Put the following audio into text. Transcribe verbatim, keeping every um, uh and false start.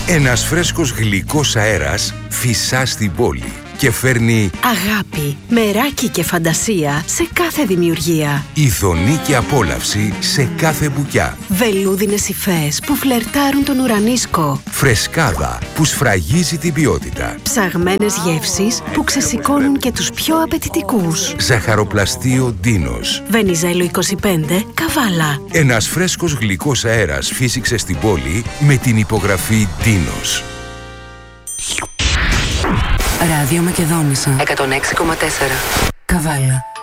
Ένας φρέσκος γλυκός αέρας φυσά στην πόλη και φέρνει αγάπη, μεράκι και φαντασία σε κάθε δημιουργία. Ειδονή και απόλαυση σε κάθε μπουκιά. Βελούδινες υφές που φλερτάρουν τον ουρανίσκο. Φρεσκάδα που σφραγίζει την ποιότητα. Ψαγμένες γεύσεις που ξεσηκώνουν και τους πιο απαιτητικούς. Ζαχαροπλαστείο Ντίνος. Βενιζέλο είκοσι πέντε, Καβάλα. Ένας φρέσκος γλυκός αέρας φύσηξε στην πόλη με την υπογραφή Ντίνος. Ράδιο Μακεδόνισσα εκατόν έξι κόμμα τέσσερα. Καβάλα.